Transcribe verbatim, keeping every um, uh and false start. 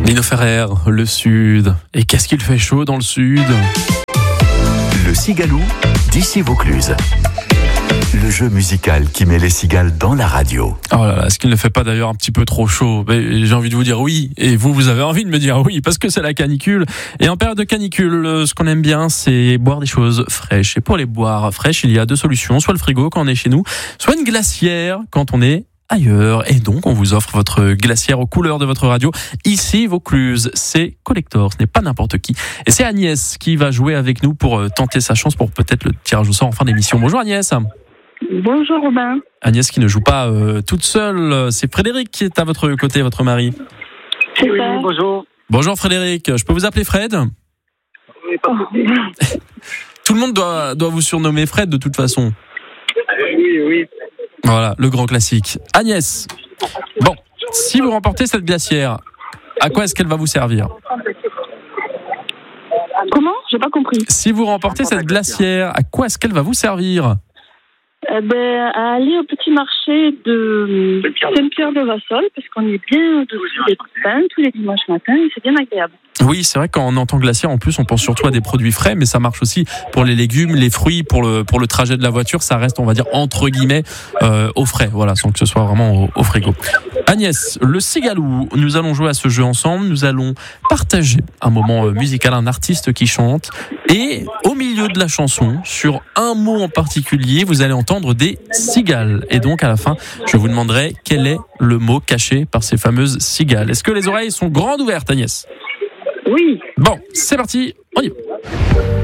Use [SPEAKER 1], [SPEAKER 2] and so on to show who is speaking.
[SPEAKER 1] Nino Ferrer, le Sud. Et qu'est-ce qu'il fait chaud dans le Sud ?
[SPEAKER 2] Le Cigalou, d'ici Vaucluse. Le jeu musical qui met les cigales dans la radio.
[SPEAKER 1] Oh là là, est-ce qu'il ne fait pas d'ailleurs un petit peu trop chaud ? Mais j'ai envie de vous dire oui, et vous, vous avez envie de me dire oui, parce que c'est la canicule. Et en période de canicule, ce qu'on aime bien, c'est boire des choses fraîches. Et pour les boire fraîches, il y a deux solutions, soit le frigo quand on est chez nous, soit une glacière quand on est ailleurs. Et donc, on vous offre votre glacière aux couleurs de votre radio. Ici, Vaucluse, c'est Collector, ce n'est pas n'importe qui. Et c'est Agnès qui va jouer avec nous pour tenter sa chance pour peut-être le tirage au sort en fin d'émission. Bonjour Agnès.
[SPEAKER 3] Bonjour Robin.
[SPEAKER 1] Agnès qui ne joue pas euh, toute seule, c'est Frédéric qui est à votre côté, votre mari.
[SPEAKER 3] C'est
[SPEAKER 4] Oui,
[SPEAKER 3] ça.
[SPEAKER 4] bonjour.
[SPEAKER 1] Bonjour Frédéric, je peux vous appeler Fred ?
[SPEAKER 4] Oui, pas
[SPEAKER 3] Oh,
[SPEAKER 1] Tout le monde doit, doit vous surnommer Fred de toute façon.
[SPEAKER 4] Oui, oui.
[SPEAKER 1] Voilà, le grand classique. Agnès, bon, si vous remportez cette glacière, à quoi est-ce qu'elle va vous servir ?
[SPEAKER 3] Comment ? J'ai pas compris.
[SPEAKER 1] Si vous remportez cette glacière, à quoi est-ce qu'elle va vous servir ?
[SPEAKER 3] Eh ben, à aller au petit marché de Saint-Pierre-de-Vassol, parce qu'on est bien au-dessus des copains tous les dimanches matins et c'est bien agréable.
[SPEAKER 1] Oui, c'est vrai, quand on entend glacière, en plus, on pense surtout à des produits frais, mais ça marche aussi pour les légumes, les fruits, pour le, pour le trajet de la voiture. Ça reste, on va dire, entre guillemets, euh, au frais, voilà, sans que ce soit vraiment au, au frigo. Agnès, le Cigalou, nous allons jouer à ce jeu ensemble. Nous allons partager un moment musical, un artiste qui chante. Et au milieu de la chanson, sur un mot en particulier, vous allez entendre des cigales. Et donc, à la fin, je vous demanderai quel est le mot caché par ces fameuses cigales. Est-ce que les oreilles sont grandes ouvertes, Agnès ?
[SPEAKER 3] Oui.
[SPEAKER 1] Bon, c'est parti, on y va.